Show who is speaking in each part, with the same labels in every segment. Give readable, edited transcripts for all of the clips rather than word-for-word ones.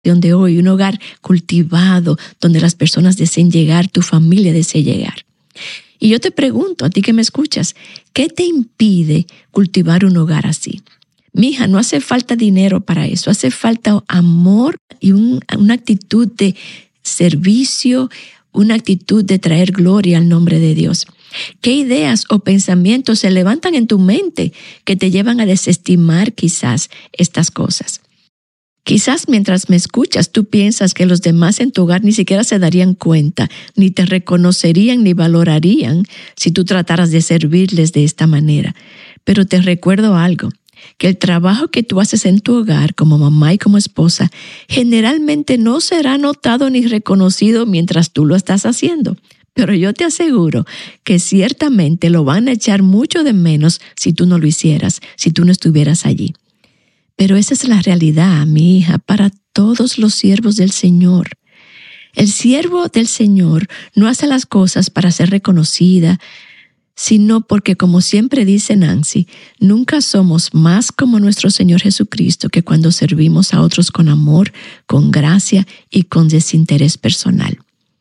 Speaker 1: de hoy, un hogar cultivado, donde las personas deseen llegar, tu familia desea llegar. Y yo te pregunto, a ti que me escuchas, ¿qué te impide cultivar un hogar así? Mija, no hace falta dinero para eso, hace falta amor y una actitud de servicio, una actitud de traer gloria al nombre de Dios. ¿Qué ideas o pensamientos se levantan en tu mente que te llevan a desestimar quizás estas cosas? Quizás mientras me escuchas tú piensas que los demás en tu hogar ni siquiera se darían cuenta, ni te reconocerían ni valorarían si tú trataras de servirles de esta manera. Pero te recuerdo algo, que el trabajo que tú haces en tu hogar como mamá y como esposa generalmente no será notado ni reconocido mientras tú lo estás haciendo. Pero yo te aseguro que ciertamente lo van a echar mucho de menos si tú no lo hicieras, si tú no estuvieras allí. Pero esa es la realidad, mi hija, para todos los siervos del Señor. El siervo del Señor no hace las cosas para ser reconocida, sino porque, como siempre dice Nancy, nunca somos más como nuestro Señor Jesucristo que cuando servimos a otros con amor, con gracia y con desinterés personal.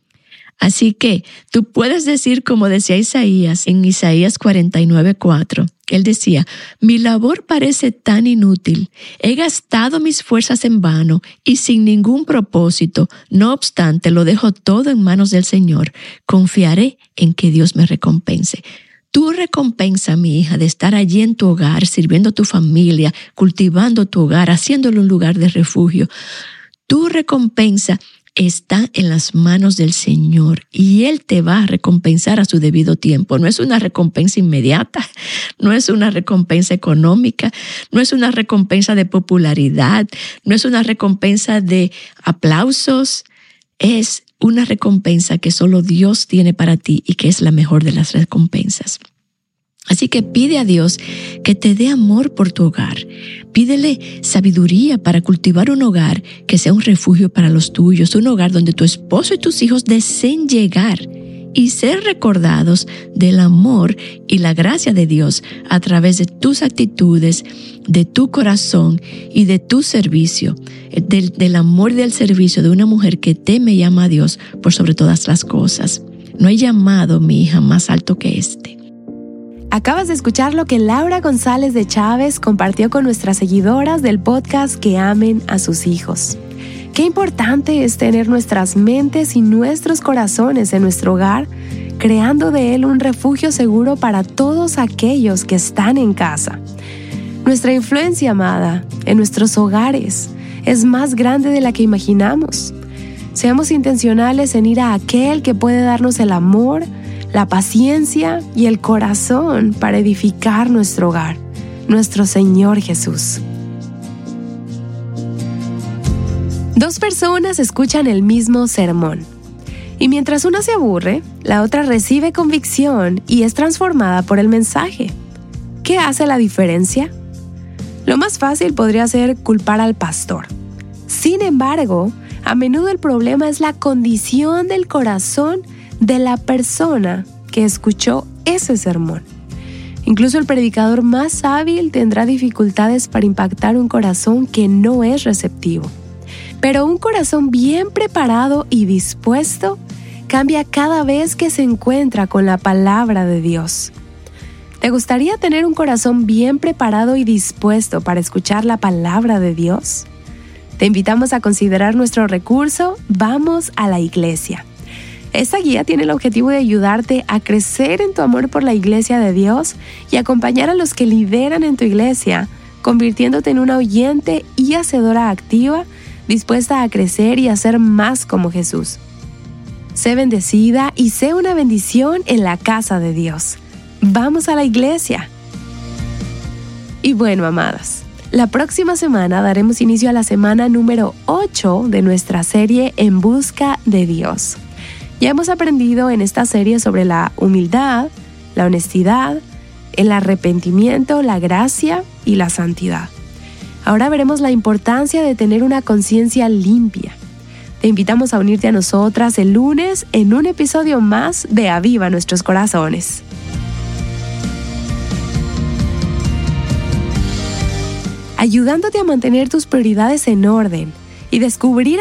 Speaker 1: Así que tú puedes decir como decía Isaías en Isaías 49:4. Él decía, mi labor parece tan inútil, he gastado mis fuerzas en vano y sin ningún propósito, no obstante lo dejo todo en manos del Señor, confiaré en que Dios me recompense. Tu recompensa, mi hija, de estar allí en tu hogar, sirviendo a tu familia, cultivando tu hogar, haciéndolo un lugar de refugio, tu recompensa está en las manos del Señor y Él te va a recompensar a su debido tiempo. No es una recompensa inmediata, no es una recompensa económica, no es una recompensa de popularidad, no es una recompensa de aplausos, es una recompensa que solo Dios tiene para ti y que es la mejor de las recompensas. Así que pide a Dios que te dé amor por tu hogar. Pídele sabiduría para cultivar un hogar que sea un refugio para los tuyos, un hogar donde tu esposo y tus hijos deseen llegar y ser recordados del amor y la gracia de Dios a través de tus actitudes, de tu corazón y de tu servicio, del amor y del servicio de una mujer que teme y ama a Dios por sobre todas las cosas. No hay llamado, mi hija, más alto que este.
Speaker 2: Acabas de escuchar lo que Laura González de Chávez compartió con nuestras seguidoras del podcast Que Amen a Sus Hijos. Qué importante es tener nuestras mentes y nuestros corazones en nuestro hogar, creando de él un refugio seguro para todos aquellos que están en casa. Nuestra influencia, amada, en nuestros hogares es más grande de la que imaginamos. Seamos intencionales en ir a aquel que puede darnos el amor, la paciencia y el corazón para edificar nuestro hogar, nuestro Señor Jesús. Dos personas escuchan el mismo sermón, y mientras una se aburre, la otra recibe convicción y es transformada por el mensaje. ¿Qué hace la diferencia? Lo más fácil podría ser culpar al pastor. Sin embargo, a menudo el problema es la condición del corazón de la persona que escuchó ese sermón. Incluso el predicador más hábil tendrá dificultades para impactar un corazón que no es receptivo. Pero un corazón bien preparado y dispuesto cambia cada vez que se encuentra con la palabra de Dios. ¿Te gustaría tener un corazón bien preparado y dispuesto para escuchar la palabra de Dios? Te invitamos a considerar nuestro recurso Vamos a la Iglesia. Esta guía tiene el objetivo de ayudarte a crecer en tu amor por la Iglesia de Dios y acompañar a los que lideran en tu iglesia, convirtiéndote en una oyente y hacedora activa, dispuesta a crecer y a ser más como Jesús. Sé bendecida y sé una bendición en la casa de Dios. Vamos a la iglesia. Y bueno, amadas, la próxima semana daremos inicio a la semana número 8 de nuestra serie En Busca de Dios. Ya hemos aprendido en esta serie sobre la humildad, la honestidad, el arrepentimiento, la gracia y la santidad. Ahora veremos la importancia de tener una conciencia limpia. Te invitamos a unirte a nosotras el lunes en un episodio más de Aviva Nuestros Corazones. Ayudándote a mantener tus prioridades en orden y descubrir